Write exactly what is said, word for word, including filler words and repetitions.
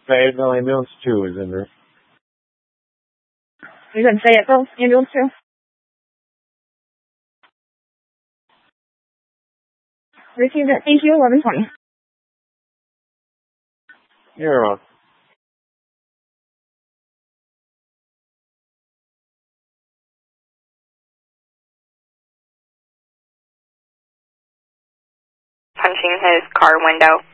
Fayetteville ambulance two is in there. You said Fayetteville ambulance two? Received at thank you, eleven twenty. You're on. Punching his car window.